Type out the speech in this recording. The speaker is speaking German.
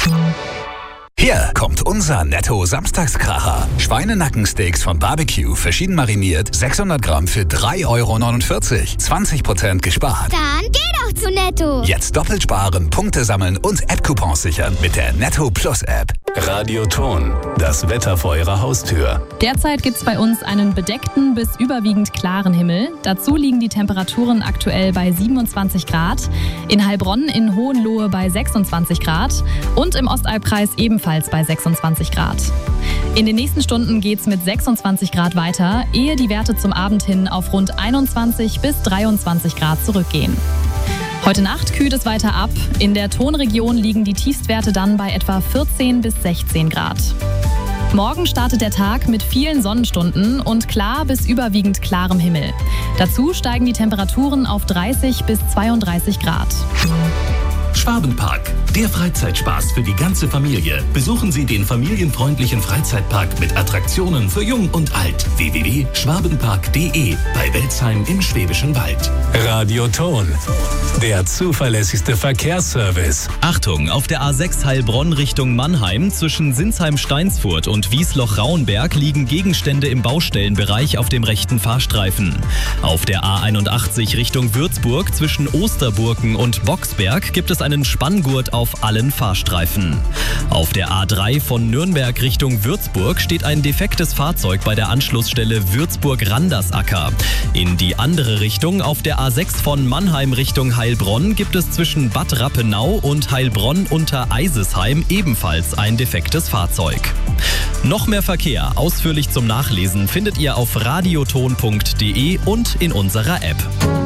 Hier kommt unser Netto-Samstagskracher. Schweinenackensteaks von Barbecue, verschieden mariniert, 600 Gramm für 3,49 €. 20% gespart. Dann geh doch zu Netto. Jetzt doppelt sparen, Punkte sammeln und App-Coupons sichern mit der Netto Plus App. Radioton, das Wetter vor Ihrer Haustür. Derzeit gibt es bei uns einen bedeckten bis überwiegend klaren Himmel. Dazu liegen die Temperaturen aktuell bei 27 Grad. In Heilbronn in Hohenlohe bei 26 Grad und im Ostalbkreis ebenfalls bei 26 Grad. In den nächsten Stunden geht es mit 26 Grad weiter, ehe die Werte zum Abend hin auf rund 21 bis 23 Grad zurückgehen. Heute Nacht kühlt es weiter ab. In der Tonregion liegen die Tiefstwerte dann bei etwa 14 bis 16 Grad. Morgen startet der Tag mit vielen Sonnenstunden und klar bis überwiegend klarem Himmel. Dazu steigen die Temperaturen auf 30 bis 32 Grad. Schwabenpark, der Freizeitspaß für die ganze Familie. Besuchen Sie den familienfreundlichen Freizeitpark mit Attraktionen für Jung und Alt. www.schwabenpark.de bei Welzheim im Schwäbischen Wald. Radioton, der zuverlässigste Verkehrsservice. Achtung, auf der A6 Heilbronn Richtung Mannheim zwischen Sinsheim-Steinsfurt und Wiesloch-Rauenberg liegen Gegenstände im Baustellenbereich auf dem rechten Fahrstreifen. Auf der A81 Richtung Würzburg zwischen Osterburken und Boxberg gibt es einen Spanngurt auf allen Fahrstreifen. Auf der A3 von Nürnberg Richtung Würzburg steht ein defektes Fahrzeug bei der Anschlussstelle Würzburg-Randersacker. In die andere Richtung, auf der A6 von Mannheim Richtung Heilbronn, gibt es zwischen Bad Rappenau und Heilbronn unter Eisesheim ebenfalls ein defektes Fahrzeug. Noch mehr Verkehr ausführlich zum Nachlesen findet ihr auf radioton.de und in unserer App.